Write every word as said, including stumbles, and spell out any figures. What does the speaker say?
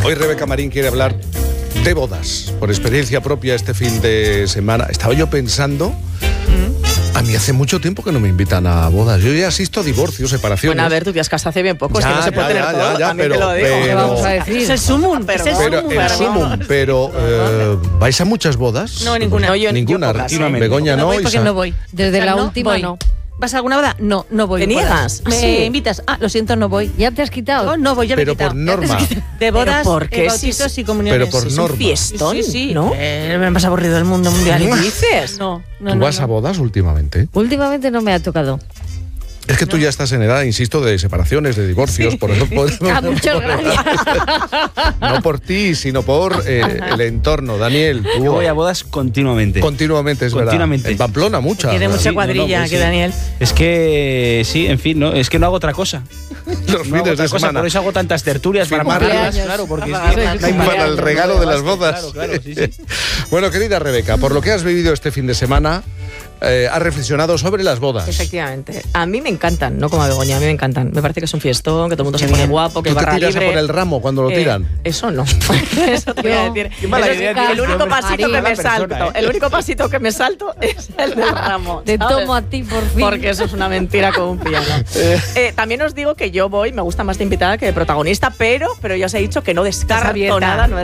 Hoy Rebeca Marín quiere hablar de bodas, por experiencia propia este fin de semana. Estaba yo pensando, ¿Mm? a mí hace mucho tiempo que no me invitan a bodas. Yo ya asisto a divorcios, separaciones. Bueno, a ver, tú te has casado hace bien poco, ya, es que no se puede ya, tener ya, todo, ya, ya, también pero, te lo digo. pero, ¿Qué vamos a decir? Es el sumum, es el Pero, sumum. el sumum, pero eh, ¿vais a muchas bodas? No, ninguna. No, yo, ninguna. Yo pocas, Begoña no. no. No voy porque Isa. no voy. Desde O sea, la no última voy. no. ¿Vas a alguna boda? No, no voy. ¿Te niegas? ¿Me Sí. invitas? Ah, lo siento, no voy. ¿Ya te has quitado? No, no voy, ya me he Pero quitado. por norma. De bodas, ¿Pero por qué? eh, bautizos Si- y comuniones. pero por Sí, sí. norma. Un fiestón, Sí, sí. ¿no? Eh, me más aburrido del mundo mundial. ¿Qué dices? No, no, ¿Tú no. vas no. a bodas últimamente? Últimamente no me ha tocado. Es que tú ya estás en edad, insisto, de separaciones, de divorcios, por eso podemos- Ah, muchas gracias. No por ti, sino por eh, el entorno. Daniel, tú Yo voy a bodas continuamente. continuamente, es Continuamente. verdad. En Pamplona, muchas. Tiene mucha Sí, no, no, cuadrilla, pues que sí. Daniel. Es que, sí, en fin, ¿no? Es que no hago otra cosa. Los No hago fines otra de cosa, semana. por eso hago tantas tertulias para Cumpleaños. marcarlas, claro, porque es Para que las no hay Para manera. el regalo de las bodas. Claro, claro, sí, sí. Bueno, querida Rebeca, por lo que has vivido este fin de semana, eh, has reflexionado sobre las bodas. Efectivamente. A mí me encantan, no como a Begoña, a mí me encantan. Me parece que es un fiestón, que todo el mundo se Qué pone bien. guapo, que ¿Tú te barra tiras a libre. por el ramo cuando lo Eh, tiran? Eso no. Eso te voy a Yo- decir. Qué mala Eso es idea que tienes, el único hombre. pasito que María, me la persona, salto, ¿eh? el único pasito que me salto es el del ramo. Te ¿sabes? tomo a ti por fin. Porque eso es una mentira como un piano. Eh, también os digo que yo voy, me gusta más de invitada que de protagonista, pero, pero ya os he dicho que no descarto abierta. nada. No